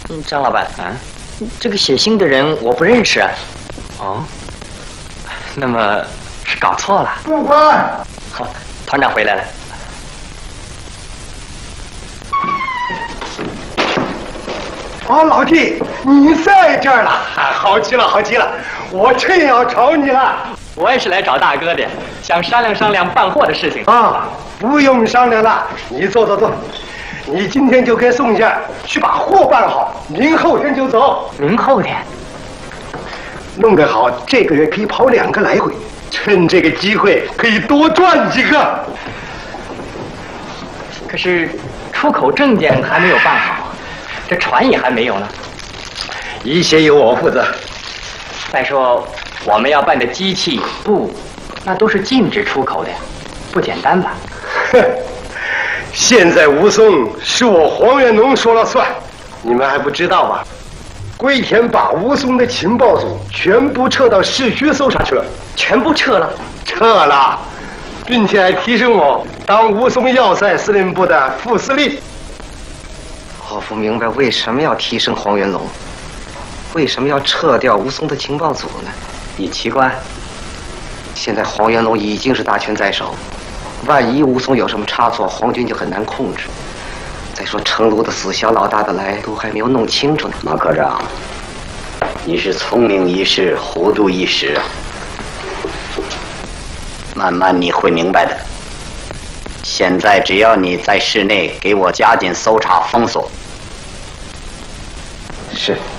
张老板啊，这个写信的人我不认识啊。哦，那么是搞错了。 副官， 好，团长回来了。 啊，老弟，你在这儿了，好极了，好极了，我正要找你了。 我也是来找大哥的，想商量商量办货的事情。 啊，不用商量了，你坐坐坐。你今天就跟宋家去把货办好，明后天就走。 明后天， 弄得好，这个月可以跑2个来回，趁这个机会可以多赚几个。 可是出口证件还没有办好，这船也还没有呢。 一切由我负责。 再说我们要办的机器、布，那都是禁止出口的呀，不简单吧？ 哼，现在吴淞是我黄元龙说了算，你们还不知道吧？龟田把吴淞的情报组全部撤到市区搜查去了， 全部撤了， 撤了，并且还提升我当吴淞要塞司令部的副司令。 我不明白为什么要提升黄元龙，为什么要撤掉吴淞的情报组呢？ 你奇怪？ 现在黄元龙已经是大权在手，万一吴淞有什么差错，皇军就很难控制。再说成都的死小老大的来都还没有弄清楚呢。 马科长，你是聪明一世，糊涂一时，慢慢你会明白的。现在只要你在室内给我加紧搜查封锁。 是。